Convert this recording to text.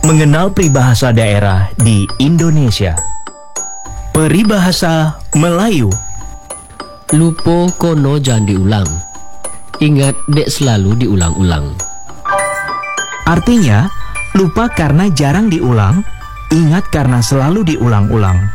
Mengenal peribahasa daerah di Indonesia. Peribahasa Melayu. Lupa kono jangan diulang. Ingat dek selalu diulang-ulang. Artinya, lupa karena jarang diulang, ingat karena selalu diulang-ulang.